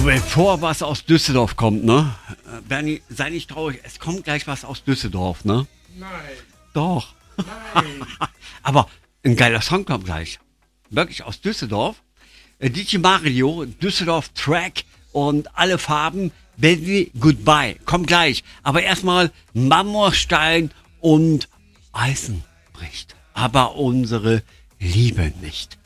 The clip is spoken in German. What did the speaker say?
Bevor was aus Düsseldorf kommt, ne? Bernie, sei nicht traurig, es kommt gleich was aus Düsseldorf, ne? Nein. Doch. Nein. Aber ein geiler Song kommt gleich. Wirklich aus Düsseldorf. DJ Mario, Düsseldorf Track und alle Farben. Baby Goodbye. Kommt gleich. Aber erstmal Marmorstein und Eisen bricht. Aber unsere Liebe nicht.